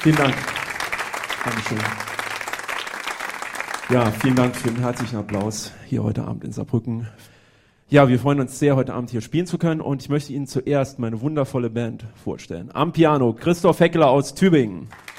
Vielen Dank. Dankeschön. Ja, vielen Dank für den herzlichen Applaus hier heute Abend in Saarbrücken. Ja, wir freuen uns sehr, heute Abend hier spielen zu können und ich möchte Ihnen zuerst meine wundervolle Band vorstellen. Am Piano Christoph Heckler aus Tübingen.